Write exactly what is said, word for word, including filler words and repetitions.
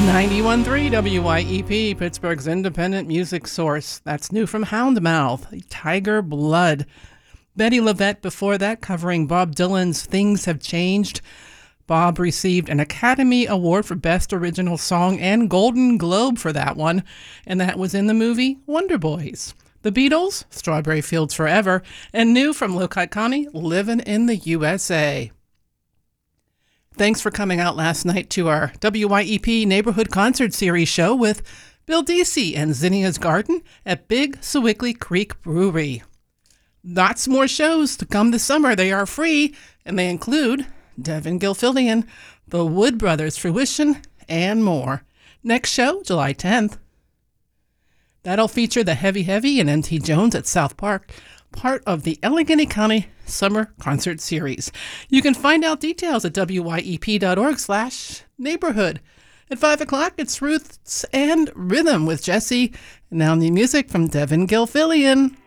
ninety-one point three W Y E P, Pittsburgh's independent music source. That's new from Houndmouth, Tiger Blood. Betty LaVette before that, covering Bob Dylan's Things Have Changed. Bob received an Academy Award for Best Original Song and Golden Globe for that one, and that was in the movie Wonder Boys. The Beatles, Strawberry Fields Forever, and new from Lokai Connie, Livin' in the U S A. Thanks for coming out last night to our W Y E P Neighborhood Concert Series show with Bill Deasy and Zinnia's Garden at Big Sewickley Creek Brewery. Lots more shows to come this summer. They are free, and they include Devin Gilfillian, the Wood Brothers Fruition, and more. Next show, July tenth. That'll feature the Heavy Heavy and M T Jones at South Park, part of the Allegheny County Summer Concert Series. You can find out details at W Y E P dot org slash neighborhood. At five o'clock, it's Roots and Rhythm with Jesse. And now new music from Devin Gilfillian.